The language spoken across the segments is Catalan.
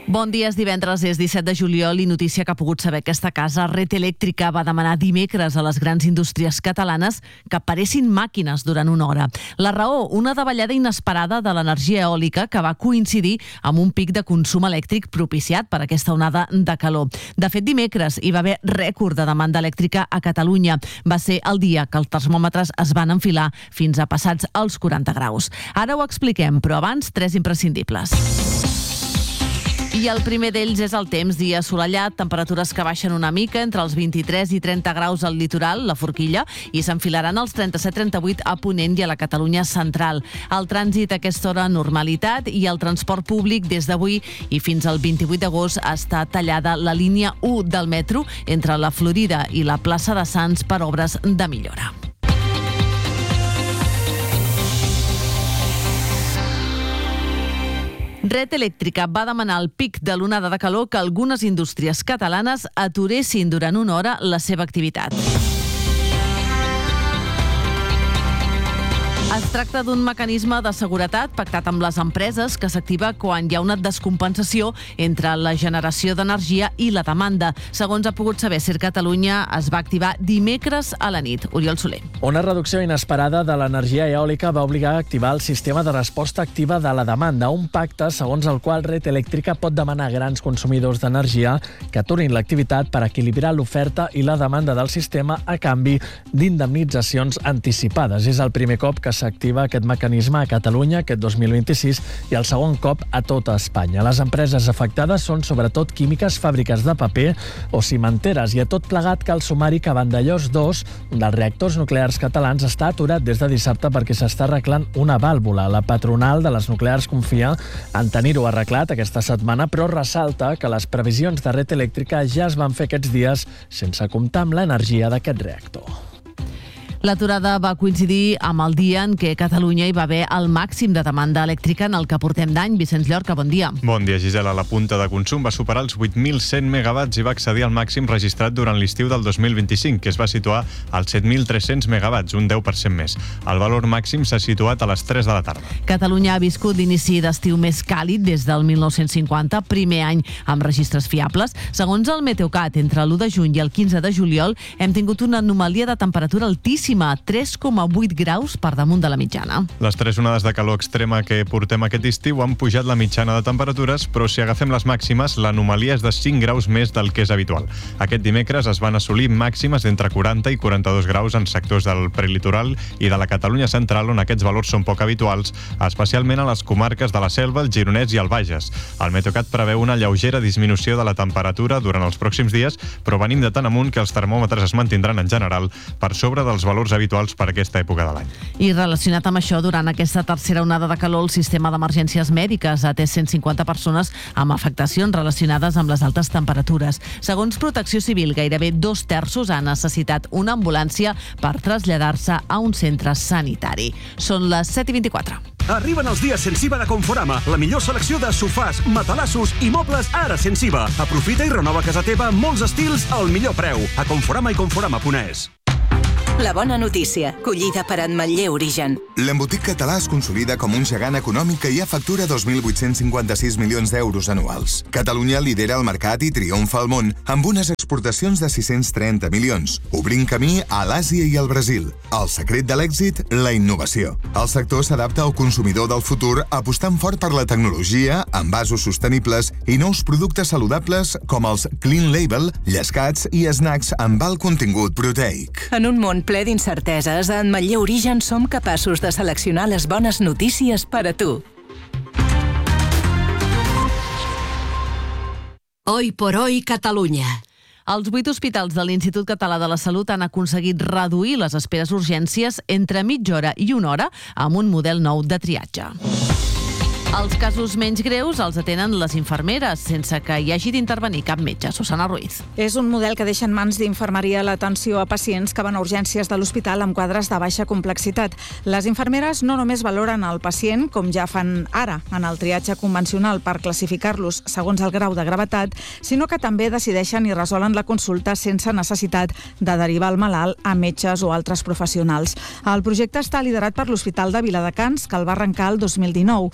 Bon dia, és divendres, és 17 de juliol i notícia que ha pogut saber aquesta casa. Red Eléctrica va demanar dimecres a les grans indústries catalanes que paressin màquines durant una hora. La raó, una davallada inesperada de l'energia eòlica que va coincidir amb un pic de consum elèctric propiciat per aquesta onada de calor. De fet, dimecres hi va haver rècord de demanda elèctrica a Catalunya. Va ser el dia que els termòmetres es van enfilar fins a passats els 40 graus. Ara ho expliquem, però abans, tres imprescindibles. I el primer d'ells és el temps, dia assolellat, temperatures que baixen una mica entre els 23 i 30 graus al litoral, la Forquilla, i s'enfilaran als 37-38 a Ponent i a la Catalunya central. El trànsit a aquesta hora, normalitat, i el transport públic des d'avui i fins al 28 d'agost està tallada la línia 1 del metro entre la Florida i la plaça de Sants per obres de millora. Red Eléctrica va demanar al pic de l'onada de calor que algunes indústries catalanes aturessin durant una hora la seva activitat. Es tracta d'un mecanisme de seguretat pactat amb les empreses que s'activa quan hi ha una descompensació entre la generació d'energia i la demanda. Segons ha pogut saber CER Catalunya, es va activar dimecres a la nit. Oriol Soler. Una reducció inesperada de l'energia eòlica va obligar a activar el sistema de resposta activa de la demanda, un pacte segons el qual Red Eléctrica pot demanar a grans consumidors d'energia que aturin l'activitat per equilibrar l'oferta i la demanda del sistema a canvi d'indemnitzacions anticipades. És el primer cop que s'activa aquest mecanisme a Catalunya aquest 2026 i el segon cop a tota Espanya. Les empreses afectades són sobretot químiques, fàbriques de paper o cimenteres, i a tot plegat cal sumar-hi que Vandellòs 2, un dels reactors nuclears catalans, està aturat des de dissabte perquè s'està arreglant una vàlvula. La patronal de les nuclears confia en tenir-ho arreglat aquesta setmana, però ressalta que les previsions de Red Eléctrica ja es van fer aquests dies sense comptar amb l'energia d'aquest reactor. L'aturada va coincidir amb el dia en què a Catalunya hi va haver el màxim de demanda elèctrica en el que portem d'any. Vicenç Llorca, bon dia. Bon dia, Gisela. La punta de consum va superar els 8.100 megawatts i va accedir al màxim registrat durant l'estiu del 2025, que es va situar als 7.300 megawatts, un 10% més. El valor màxim s'ha situat a les 3 de la tarda. Catalunya ha viscut l'inici d'estiu més càlid des del 1950, primer any amb registres fiables. Segons el Meteocat, entre l'1 de juny i el 15 de juliol hem tingut una anomalia de temperatura altíssima, 3,8 graus per damunt de la mitjana. Les tres onades de calor extrema que portem aquest estiu han pujat la mitjana de temperatures, però si agafem les màximes, l'anomalia és de 5 graus més del que és habitual. Aquest dimecres es van assolir màximes d'entre 40 i 42 graus en sectors del prelitoral i de la Catalunya central, on aquests valors són poc habituals, especialment a les comarques de la Selva, el Gironès i el Bages. El Meteocat preveu una lleugera disminució de la temperatura durant els pròxims dies, però venim de tan amunt que els termòmetres es mantindran en general per sobre dels valors habituals per aquesta època de l'any. I relacionat amb això, durant aquesta tercera onada de calor, el sistema d'emergències mèdiques ha atès 150 persones amb afectacions relacionades amb les altes temperatures. Segons Protecció Civil, gairebé 2/3 han necessitat una ambulància per traslladar-se a un centre sanitari. Són les 7:24. Arriben els dies Sensiva de Conforama, la millor selecció de sofàs, matalassos i mobles ara Sensiva. Aprofita i renova casa teva amb molts estils al millor preu. A Conforama i Conforama.es. La bona notícia, collida per en Manlleu Origen. L'embotit català es consolida com un gegant econòmic que ja factura 2.856 milions d'euros anuals. Catalunya lidera el mercat i triomfa al món amb unes exportacions de 630 milions, obrint camí a l'Àsia i al Brasil. El secret de l'èxit, la innovació. El sector s'adapta al consumidor del futur apostant fort per la tecnologia, envasos sostenibles i nous productes saludables com els Clean Label, llescats i snacks amb alt contingut proteic. En un món ple d'incerteses, en Manlleu Origen som capaços de seleccionar les bones notícies per a tu. Hoy por hoy, Catalunya. Els 8 hospitals de l'Institut Català de la Salut han aconseguit reduir les esperes urgències entre mitja hora i una hora amb un model nou de triatge. Els casos menys greus els atenen les infermeres, sense que hi hagi d'intervenir cap metge. Susana Ruiz. És un model que deixa en mans d'infermeria l'atenció a pacients que van a urgències de l'hospital amb quadres de baixa complexitat. Les infermeres no només valoren el pacient, com ja fan ara en el triatge convencional per classificar-los segons el grau de gravetat, sinó que també decideixen i resolen la consulta sense necessitat de derivar el malalt a metges o altres professionals. El projecte està liderat per l'Hospital de Viladecans, que el va arrencar el 2019. Des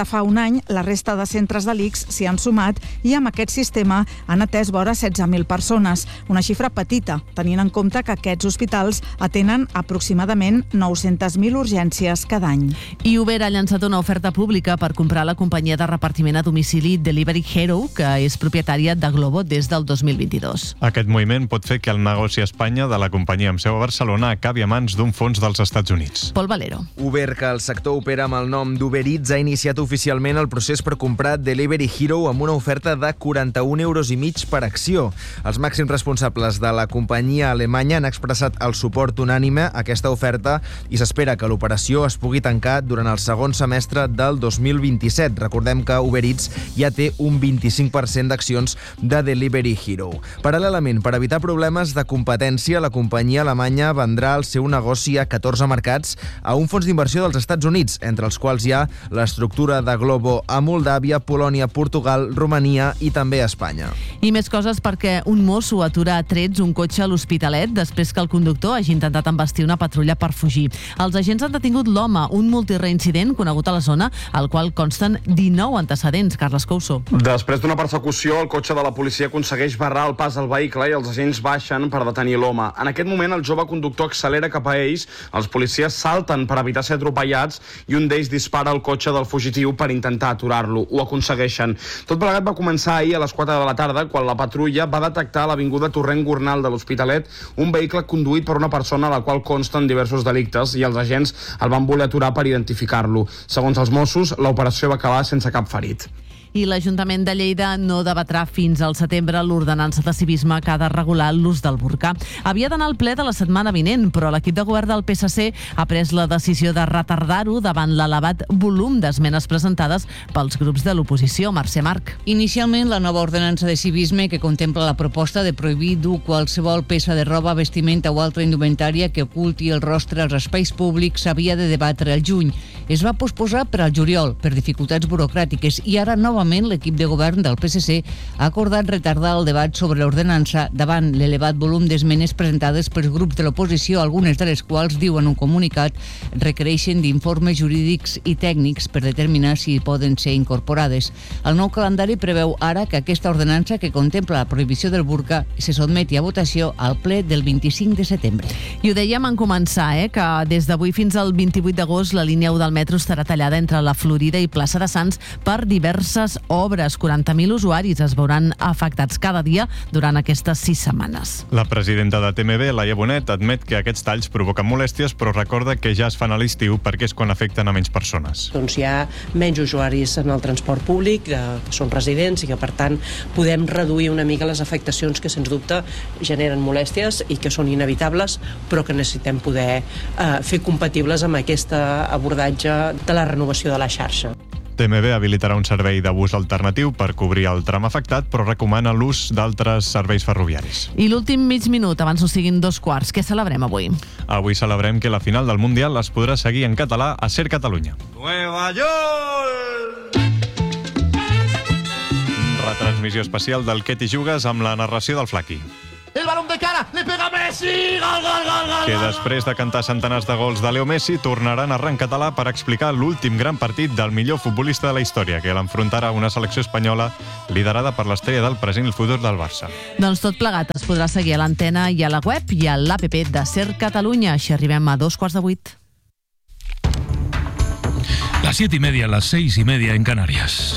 de fa un any, la resta de centres de l'ICS s'hi han sumat i amb aquest sistema han atès vora 16.000 persones, una xifra petita, tenint en compte que aquests hospitals atenen aproximadament 900.000 urgències cada any. I Uber ha llançat una oferta pública per comprar la companyia de repartiment a domicili Delivery Hero, que és propietària de Glovo des del 2022. Aquest moviment pot fer que el negoci a Espanya de la companyia amb seu a Barcelona acabi a mans d'un fons dels Estats Units. Pol Valero. Uber, que el sector opera amb el nom d'Uber Eats, ha iniciat oficialment el procés per comprar Delivery Hero amb una oferta de 41,5 euros per acció. Els màxims responsables de la companyia alemanya han expressat el suport unànime a aquesta oferta i s'espera que l'operació es pugui tancar durant el segon semestre del 2027. Recordem que Uber Eats ja té un 25% d'accions de Delivery Hero. Paral·lelament, per evitar problemes de competència, la companyia alemanya vendrà el seu negoci a 14 mercats a un fons d'inversió dels Estats Units, entre els quals hi ha l'estructura de Glovo a Moldàvia, Polònia, Portugal, Romania i també a Espanya. I més coses perquè un mosso atura a trets un cotxe a l'Hospitalet després que el conductor hagi intentat embestir una patrulla per fugir. Els agents han detingut l'home, un multireincident conegut a la zona, al qual consten 19 antecedents. Carles Couso. Després d'una persecució, el cotxe de la policia aconsegueix barrar el pas al vehicle i els agents baixen per detenir l'home. En aquest moment, el jove conductor accelera cap a ells, els policies salten per evitar ser atropellats i un d'ells dispara al cotxe del fugitiu per intentar aturar-lo. Ho aconsegueixen. Tot plegat va començar ahir a les 4 de la tarda, quan la patrulla va detectar a l'avinguda Torrent Gornal de l'Hospitalet un vehicle conduït per una persona a la qual consten diversos delictes i els agents el van voler aturar per identificar-lo. Segons els Mossos, l'operació va acabar sense cap ferit. I l'Ajuntament de Lleida no debatrà fins al setembre l'ordenança de civisme que ha de regular l'ús del burca. Havia d'anar al ple de la setmana vinent, però l'equip de govern del PSC ha pres la decisió de retardar-ho davant l'elevat volum d'esmenes presentades pels grups de l'oposició. Mercè Marc. Inicialment, la nova ordenança de civisme que contempla la proposta de prohibir dur qualsevol peça de roba, vestimenta o altra indumentària que oculti el rostre als espais públics s'havia de debatre al juny. Es va posposar per al juliol, per dificultats burocràtiques, i ara novament l'equip de govern del PSC ha acordat retardar el debat sobre l'ordenança davant l'elevat volum d'esmenes presentades pels grups de l'oposició, algunes de les quals, diuen un comunicat, requereixen d'informes jurídics i tècnics per determinar si poden ser incorporades. El nou calendari preveu ara que aquesta ordenança que contempla la prohibició del burca se sotmeti a votació al ple del 25 de setembre. I ho dèiem en començar, que des d'avui fins al 28 d'agost la línia 1 del metro estarà tallada entre la Florida i Plaça de Sants per diverses obres. 40.000 usuaris es veuran afectats cada dia durant aquestes 6 setmanes. La presidenta de TMB, Laia Bonet, admet que aquests talls provoquen molèsties, però recorda que ja es fan a l'estiu perquè és quan afecten a menys persones. Doncs hi ha menys usuaris en el transport públic, que són residents i que, per tant, podem reduir una mica les afectacions que, sens dubte, generen molèsties i que són inevitables, però que necessitem poder fer compatibles amb aquest abordatge de la renovació de la xarxa. TMB habilitarà un servei de bus alternatiu per cobrir el tram afectat, però recomana l'ús d'altres serveis ferroviaris. I l'últim mig minut, abans no siguin 2:15, què celebrem avui? Avui celebrem que la final del Mundial es podrà seguir en català a Ser Catalunya. Nueva York! Retransmissió especial del Què t'hi jugues amb la narració del Flaqui. El balón de cara, le pega Messi, gol, gol, gol, gol. Que després de cantar centenars de gols de Leo Messi tornarà a narrar en català per explicar l'últim gran partit del millor futbolista de la història, que l'enfrontarà a una selecció espanyola liderada per l'estrella del present i el futur del Barça. Doncs tot plegat es podrà seguir a l'antena i a la web i a l'APP de Ser Catalunya. Així arribem a 7:15. Las 7:30, las 6:30 en Canarias.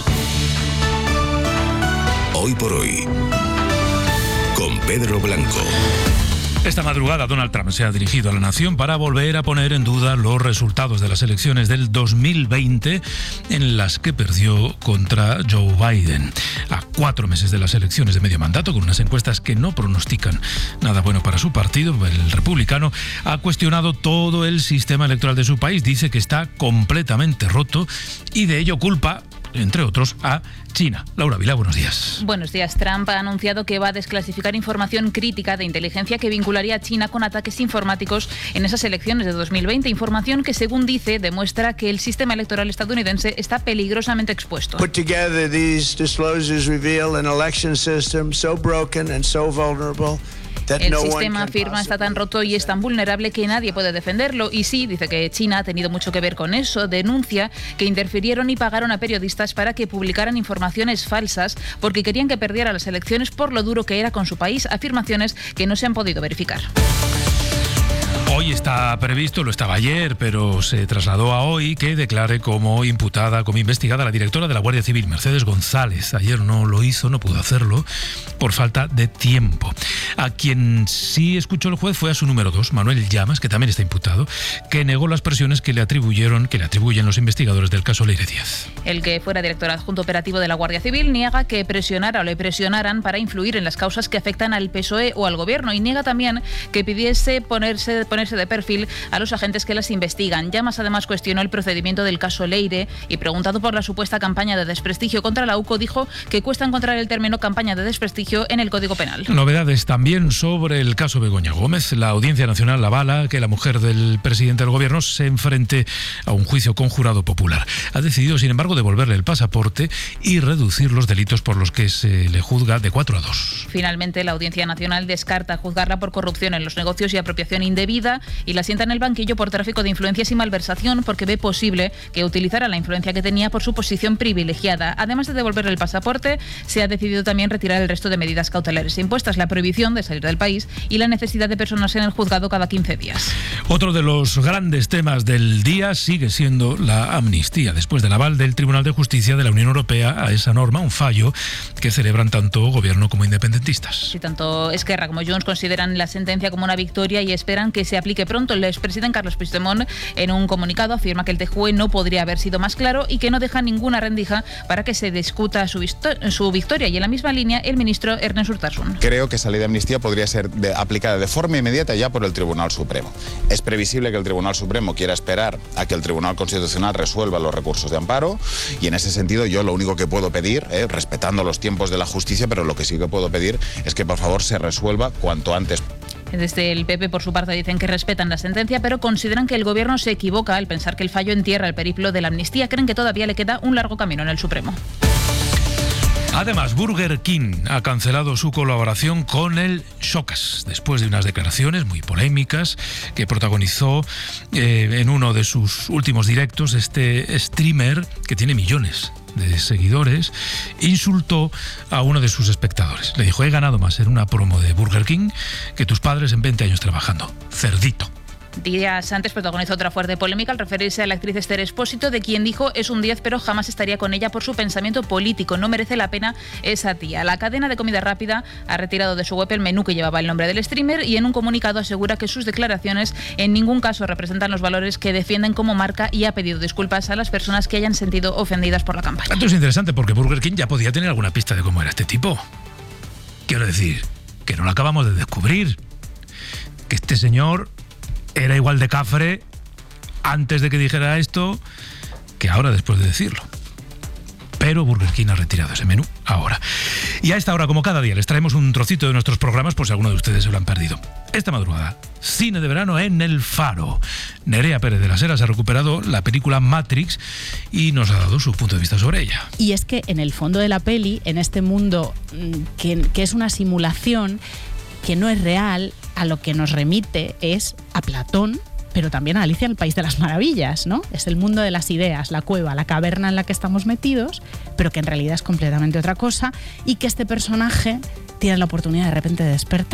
Hoy por hoy, con Pedro Blanco. Esta madrugada Donald Trump se ha dirigido a la nación para volver a poner en duda los resultados de las elecciones del 2020 en las que perdió contra Joe Biden. A 4 meses de las elecciones de medio mandato, con unas encuestas que no pronostican nada bueno para su partido, el republicano ha cuestionado todo el sistema electoral de su país. Dice que está completamente roto y de ello culpa, entre otros, a China. Laura Vilá, buenos días. Buenos días. Trump ha anunciado que va a desclasificar información crítica de inteligencia que vincularía a China con ataques informáticos en esas elecciones de 2020. Información que, según dice, demuestra que el sistema electoral estadounidense está peligrosamente expuesto. Put together, these disclosures reveal an election system so broken and so vulnerable El sistema, afirma, está tan roto y es tan vulnerable que nadie puede defenderlo. Y sí, dice que China ha tenido mucho que ver con eso. Denuncia que interfirieron y pagaron a periodistas para que publicaran informaciones falsas porque querían que perdiera las elecciones por lo duro que era con su país, afirmaciones que no se han podido verificar. Hoy está previsto, lo estaba ayer, pero se trasladó a hoy, que declare como imputada, como investigada la directora de la Guardia Civil, Mercedes González. Ayer no lo hizo, no pudo hacerlo, por falta de tiempo. A quien sí escuchó el juez fue a su número 2, Manuel Llamas, que también está imputado, que negó las presiones que le atribuyen los investigadores del caso Leire Díaz. El que fuera director adjunto operativo de la Guardia Civil niega que presionara o le presionaran para influir en las causas que afectan al PSOE o al Gobierno, y niega también que pidiese ponerse de perfil a los agentes que las investigan. Llamas además cuestionó el procedimiento del caso Leire y, preguntado por la supuesta campaña de desprestigio contra la UCO, dijo que cuesta encontrar el término campaña de desprestigio en el Código Penal. Novedades también sobre el caso Begoña Gómez. La Audiencia Nacional avala que la mujer del presidente del Gobierno se enfrente a un juicio con jurado popular. Ha decidido, sin embargo, devolverle el pasaporte y reducir los delitos por los que se le juzga de 4 a 2. Finalmente, la Audiencia Nacional descarta juzgarla por corrupción en los negocios y apropiación indebida y la sienta en el banquillo por tráfico de influencias y malversación, porque ve posible que utilizara la influencia que tenía por su posición privilegiada. Además de devolverle el pasaporte, se ha decidido también retirar el resto de medidas cautelares impuestas, la prohibición de salir del país y la necesidad de personarse en el juzgado cada 15 días. Otro de los grandes temas del día sigue siendo la amnistía, después del aval del Tribunal de Justicia de la Unión Europea a esa norma, un fallo que celebran tanto Gobierno como independentistas. Y tanto Esquerra como Junts consideran la sentencia como una victoria y esperan que se aplique pronto. El expresidente Carles Puigdemont, en un comunicado, afirma que el TJUE no podría haber sido más claro y que no deja ninguna rendija para que se discuta su victoria. Y en la misma línea, el ministro Ernest Urtasun. Creo que esa ley de amnistía podría ser aplicada de forma inmediata ya por el Tribunal Supremo. Es previsible que el Tribunal Supremo quiera esperar a que el Tribunal Constitucional resuelva los recursos de amparo, y en ese sentido yo lo único que puedo pedir, respetando los tiempos de la justicia, pero lo que sí que puedo pedir es que por favor se resuelva cuanto antes. Desde el PP, por su parte, dicen que respetan la sentencia, pero consideran que el Gobierno se equivoca al pensar que el fallo entierra el periplo de la amnistía. Creen que todavía le queda un largo camino en el Supremo. Además, Burger King ha cancelado su colaboración con el Showcase después de unas declaraciones muy polémicas que protagonizó en uno de sus últimos directos. Este streamer, que tiene millones de seguidores, insultó a uno de sus espectadores. Le dijo: he ganado más en una promo de Burger King que tus padres en 20 años trabajando. Cerdito. Días antes protagonizó otra fuerte polémica al referirse a la actriz Esther Expósito, de quien dijo: es un 10, pero jamás estaría con ella por su pensamiento político. No merece la pena esa tía. La cadena de comida rápida ha retirado de su web el menú que llevaba el nombre del streamer y en un comunicado asegura que sus declaraciones en ningún caso representan los valores que defienden como marca, y ha pedido disculpas a las personas que hayan sentido ofendidas por la campaña. Esto es interesante porque Burger King ya podía tener alguna pista de cómo era este tipo. Quiero decir, que no lo acabamos de descubrir. Que este señor era igual de cafre antes de que dijera esto que ahora después de decirlo. Pero Burger King ha retirado ese menú ahora. Y a esta hora, como cada día, les traemos un trocito de nuestros programas por si alguno de ustedes se lo han perdido. Esta madrugada, cine de verano en El Faro. Nerea Pérez de las Heras ha recuperado la película Matrix y nos ha dado su punto de vista sobre ella. Y es que en el fondo de la peli, en este mundo que es una simulación, que no es real, a lo que nos remite es a Platón, pero también a Alicia en el País de las Maravillas, ¿no? Es el mundo de las ideas, la cueva, la caverna en la que estamos metidos, pero que en realidad es completamente otra cosa, y que este personaje tiene la oportunidad de repente de despertar